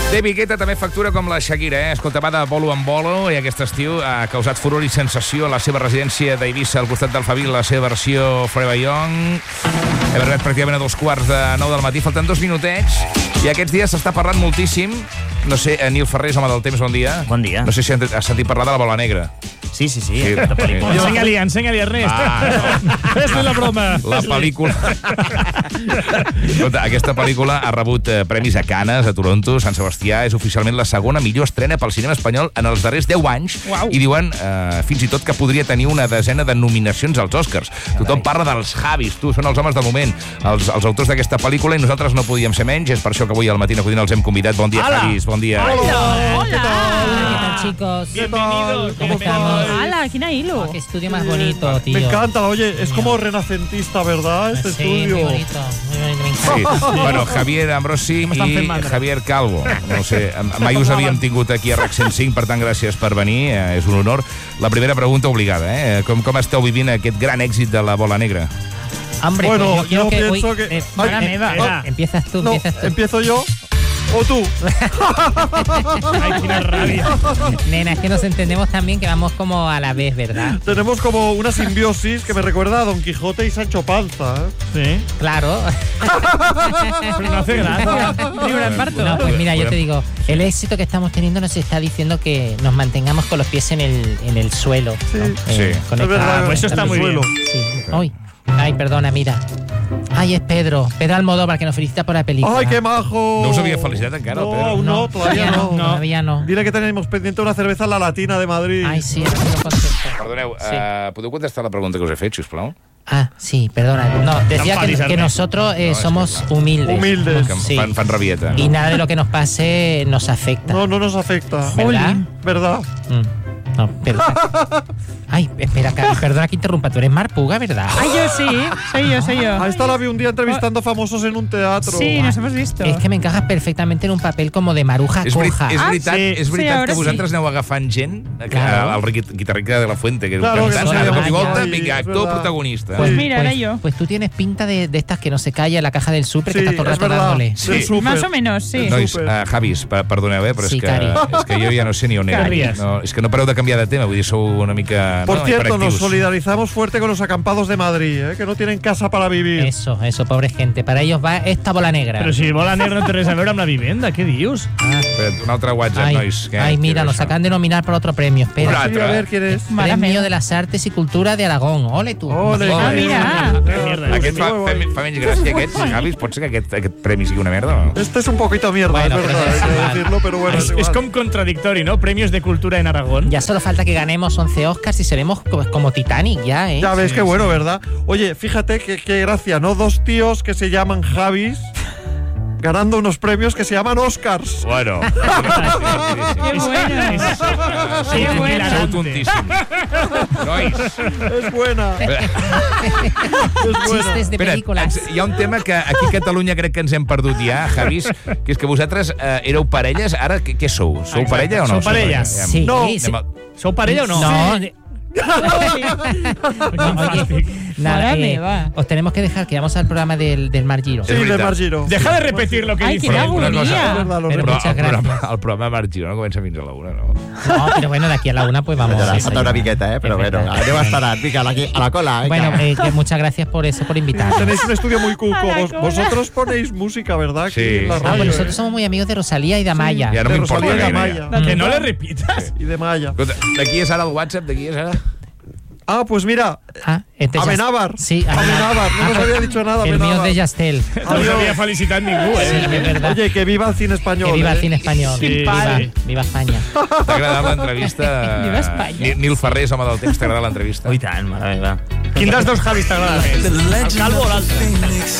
David Guetta també factura com la Shakira, Escolta, va de bolo en bolo i aquest estiu ha causat furor i sensació a la seva residència d'Eivissa al costat d'Alphaville, la seva versió Forever Young. Hem arribat pràcticament a 2:45 del matí, falten 2 minutets i aquests dies s'està parlant moltíssim. No sé, Nil Ferrés, home del temps, bon dia. Bon dia. No sé si has sentit parlar de la bola negra. Sí. Ensenya-li, res. Fes-li la broma. La pel·lícula... Escolta, aquesta pel·lícula ha rebut premis a Canes, a Toronto, Sant Sebastià. És oficialment la segona millor estrena pel cinema espanyol en els darrers 10 anys. Uau. I diuen fins i tot que podria tenir una desena de nominacions als Oscars. Tothom parla dels Javis, són els homes del moment, els autors d'aquesta pel·lícula, i nosaltres no podíem ser menys. És per això que avui al Matí Codina els hem convidat. Bon dia, Javis, bon dia. Hola. ¿Qué tal, chicos? Bienvenidos. ¿Cómo estamos? ¡Hala, qué hilo! Qué estudio más bonito, tío. Me encanta, oye, es como renacentista, ¿verdad? Este Sí, estudio. muy bonito, me encanta. Sí. Bueno, Javier Ambrosi i Javier Calvo. No sé, mai us havíem tingut aquí a RAC 105, per tant, gràcies per venir, és un honor. La primera pregunta obligada, Com esteu vivint aquest gran èxit de la bola negra? Hombre, Bueno, pues yo yo quiero pienso que... que- Mara Ay, meva. Empiezas tú, No, empiezas tú. ¿empiezo yo o tú? Ay, qué rabia. Nena, es que nos entendemos también que vamos como a la vez, ¿verdad? Tenemos como una simbiosis que me recuerda a Don Quijote y Sancho Panza, Sí, Claro. pero no hace gracia. No, pues mira, yo te digo, el éxito que estamos teniendo nos está diciendo que nos mantengamos con los pies en el suelo. Sí. ¿no? Sí. Con Es verdad, pues eso está muy bien. Sí. Ay, perdona, mira. Ay, es Pedro Almodóvar, que nos felicita por la película. ¡Ay, qué majo! No us havia felicitat encara, No, Pedro? aún no, todavía no. Todavía no. Dile que tenemos pendiente una cerveza en la Latina de Madrid. Ay, sí, ahora sí lo contesto. Perdoneu, Sí. podeu contestar la pregunta que us he fet, sisplau? Ah, sí, perdona. No, decía enfadis, que Ernest. nosotros es somos que humildes. Humildes. Que em Sí. fan rabieta. Y nada de lo que nos pase nos afecta. No nos afecta. ¿Verdad? ¿Verdad? No, perdona. Ay, espera, perdona que interrumpa. Tú eres Mar Puga, ¿verdad? Ay, yo sí, soy yo. A esta la vi un día entrevistando famosos en un teatro. Sí, nos hemos visto. Es que me encajas perfectamente en un papel como de Maruja És coja. veritat, sí, és veritat ara que vosaltres sí. aneu agafant gent, Claro. el guitarrica de la Fuente, que és un Claro, que cantant, no de se cop i vaya. volta, Sí, vinga, es actor verdad. protagonista. Pues mira, era yo. Pues tú tienes pinta de estas que no se calla en la caja del súper, Sí, que está todo el es rato verdad. dándole. Sí. Del súper. Más o menos, sí. Nois, Súper. Javis, perdoneu, però Sí, és, Cari. és que jo ja no sé ni on era. Càries. No, és que no pareu de canviar de tema, vull dir, sou una mica Por cierto, nos hiperactius. solidarizamos fuerte con los acampados de Madrid, que no tienen casa para vivir. Eso, pobre gente. Para ellos va esta bola negra. Però si bola negra no té res a veure amb la vivenda, què dius? Espera't, un altre WhatsApp, nois. Ay, mira, nos acaban de nominar por otro premio. Espera. Hola. Sí, a ver quién es. Mare Premio meva. de las Artes y Cultura de Aragón. Ole tú. Ole, Ole. Ah, mira. Mierda. Aquest fa menys gràcia, aquest, Javis? Pot ser que aquest premi sigui una merda o no? Este es un poquito mierda, Bueno, es verdad, pero hay es que igual. decirlo, pero bueno, es És igual. com contradictori, no? Premios de cultura en Aragón. Ya solo falta que ganemos 11 Oscars y seremos como Titanic ya, ¿eh? Ya ves, qué bueno, ¿verdad? Oye, fíjate qué gracia, ¿no? Dos tíos que se llaman Javis ganando unos premios que se llaman Oscars. Bueno. Qué bueno. Sí, Qué bueno. Sou tontíssims. Nois, Es buena. Es buena. Chistes de espera't, películas. hi ha un tema que aquí a Catalunya crec que ens hem perdut ja, Javis, que és que vosaltres éreu parelles, ara què sou? Sou Exacte. parella o no? Sou parella. Sí, No. sí. Sou parella o no? No, Oye, oye, nada, Mare meva. os tenemos que dejar que vamos al programa del Mar Giro. Sí, Es de veritat. Margiro. deja de repetir lo que Ay, dice. qué Però una agonia. cosa, Es verdad, lo Pero recuerdo. muchas gracias. el programa Margiro no comença fins a la 1, no? No, pero bueno, de aquí a la 1 pues vamos Ja a l'ha faltat una miqueta, però Es bueno, verdad. aneu esperant, vinga, a la cola. Bueno, que muchas gracias por eso, por invitarnos. Tenéis un estudio muy cuco. A la cola. Vosotros ponéis música, ¿verdad? Aquí Sí. en la Ah, radio. Pues nosotros somos muy amigos de Rosalía y de Amaya. Ja no De m'importa Rosalía y de gaire. Amaya. Que no le repitas. Y de Maya. Escolta, de qui és ara el WhatsApp? De qui és ara? Ah, pues mira, Ah, este Amenábar. Sí, Amenábar. No nos había dicho nada, El mío Amenábar. es de Yastel. No s'havia felicitat ningú, Sí, eh? es verdad. Oye, que viva el cine español. Que viva el ¿eh? cine español. Sí, viva, sí. viva España. T'ha agradat l'entrevista? Viva Espanya. Nil Ferrés, home del temps, t'ha agradat l'entrevista? Oh, i tant, mare meva. Quin dels dos Javis t'agrada més? El calvo o l'altre?